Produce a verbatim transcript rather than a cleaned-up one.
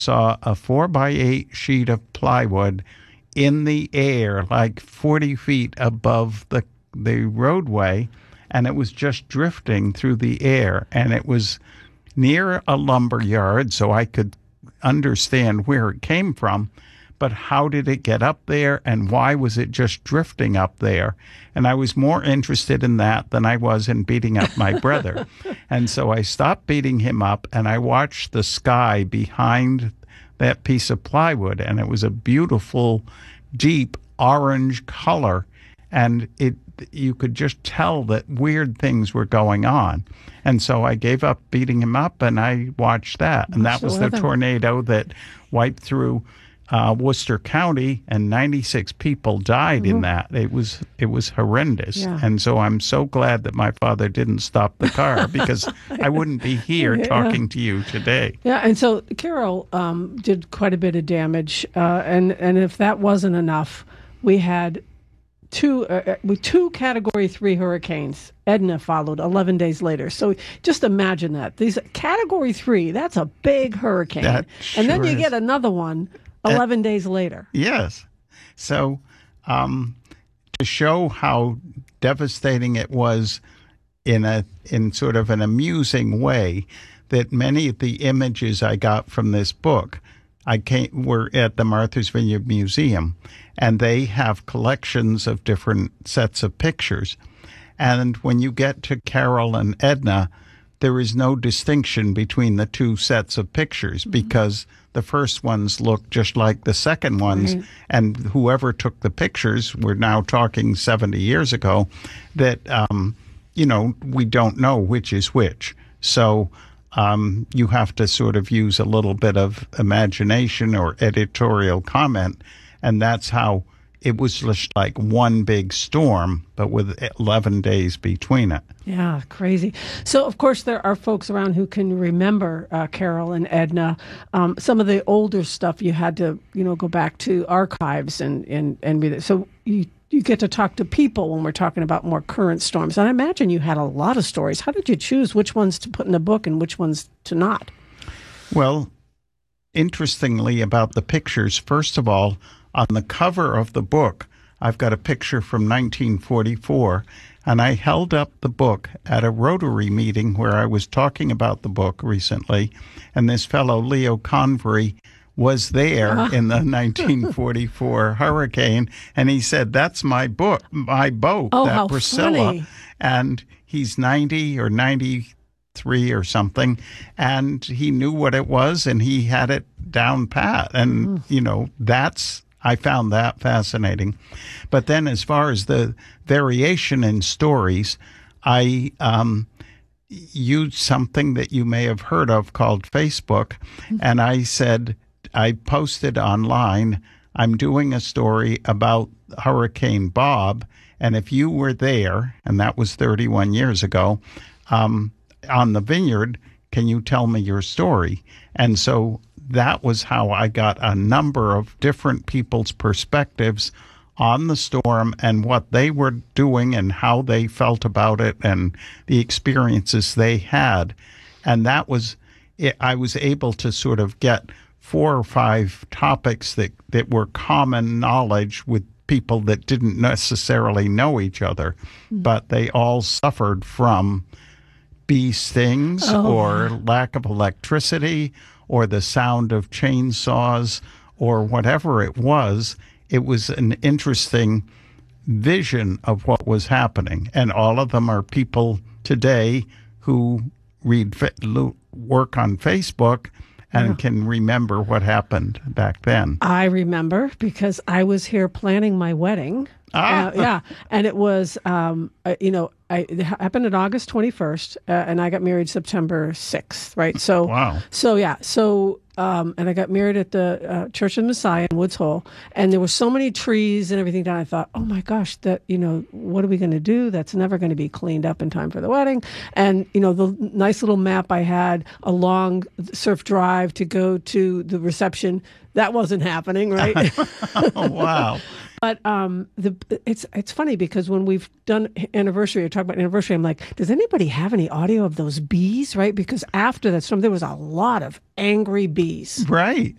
saw a four by eight sheet of plywood in the air, like forty feet above the the roadway, and it was just drifting through the air, and it was near a lumber yard, so I could understand where it came from. But how did it get up there, and why was it just drifting up there? And I was more interested in that than I was in beating up my brother. And so I stopped beating him up, and I watched the sky behind that piece of plywood, and it was a beautiful, deep orange color, and it you could just tell that weird things were going on. And so I gave up beating him up, and I watched that. And that was the tornado that wiped through uh, Worcester County, and ninety-six people died mm-hmm. in that. It was it was horrendous. Yeah. And so I'm so glad that my father didn't stop the car, because I wouldn't be here yeah. talking to you today. Yeah, and so Carol um, did quite a bit of damage. Uh, and, and if that wasn't enough, we had two uh, with two Category three hurricanes. Edna followed eleven days later. So just imagine that. These Category three, that's a big hurricane. That and then sure you is. get another one eleven uh, days later. Yes. So um, to show how devastating it was in a in sort of an amusing way, that many of the images I got from this book I came were at the Martha's Vineyard Museum, and they have collections of different sets of pictures. And when you get to Carol and Edna, there is no distinction between the two sets of pictures, mm-hmm. because the first ones look just like the second ones. Right. And whoever took the pictures, we're now talking seventy years ago, that, um, you know, we don't know which is which. So Um, you have to sort of use a little bit of imagination or editorial comment, and that's how it was just like one big storm, but with eleven days between it. Yeah, crazy. So, of course, there are folks around who can remember uh, Carol and Edna. Um, some of the older stuff you had to, you know, go back to archives and and and read it. So you. You get to talk to people when we're talking about more current storms. And I imagine you had a lot of stories. How did you choose which ones to put in a book and which ones to not? Well, interestingly about the pictures, first of all, on the cover of the book, I've got a picture from nineteen forty-four, and I held up the book at a Rotary meeting where I was talking about the book recently, and this fellow, Leo Convery, was there uh-huh. in the nineteen forty-four hurricane, and he said, "That's my book, my boat, oh, that how Priscilla." Funny. And he's ninety or ninety-three or something, and he knew what it was, and he had it down pat. And, mm. you know, that's, I found that fascinating. But then as far as the variation in stories, I um, used something that you may have heard of called Facebook, mm-hmm. and I said, I posted online, I'm doing a story about Hurricane Bob, and if you were there, and that was thirty-one years ago, um, on the vineyard, can you tell me your story? And so that was how I got a number of different people's perspectives on the storm and what they were doing and how they felt about it and the experiences they had. And that was, it, I was able to sort of get four or five topics that, that were common knowledge with people that didn't necessarily know each other, mm-hmm. but they all suffered from bee stings oh. or lack of electricity or the sound of chainsaws or whatever it was. It was an interesting vision of what was happening. And all of them are people today who read, work on Facebook and yeah. can remember what happened back then. I remember because I was here planning my wedding. Ah. Uh, yeah. And it was, um, uh, you know, I, it happened on August twenty-first, uh, and I got married September sixth, right? So, wow. So, yeah. So, um, and I got married at the uh, Church of the Messiah in Woods Hole, and there were so many trees and everything down. I thought, oh my gosh, that, you know, what are we going to do? That's never going to be cleaned up in time for the wedding. And, you know, the nice little map I had along Surf Drive to go to the reception, that wasn't happening, right? Oh, wow. But um, the it's it's funny because when we've done anniversary or talk about anniversary, I'm like, does anybody have any audio of those bees? Right? Because after that storm, there was a lot of angry bees. Right.